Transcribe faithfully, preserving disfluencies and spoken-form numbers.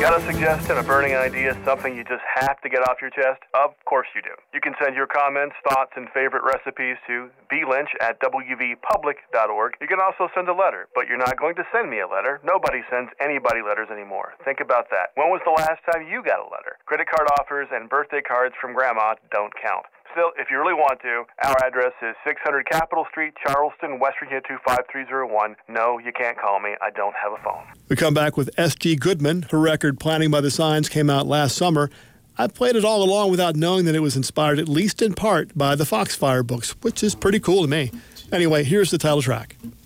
Got a suggestion, a burning idea, something you just have to get off your chest? Of course you do. You can send your comments, thoughts, and favorite recipes to b lynch at w v public dot org. You can also send a letter, but you're not going to send me a letter. Nobody sends anybody letters anymore. Think about that. When was the last time you got a letter? Credit card offers and birthday cards from Grandma don't count. Still, if you really want to, our address is six hundred Capitol Street, Charleston, West Virginia two five three zero one. No, you can't call me. I don't have a phone. We come back with S G Goodman. Her record, Planting by the Signs, came out last summer. I played it all along without knowing that it was inspired, at least in part, by the Foxfire books, which is pretty cool to me. Anyway, here's the title track.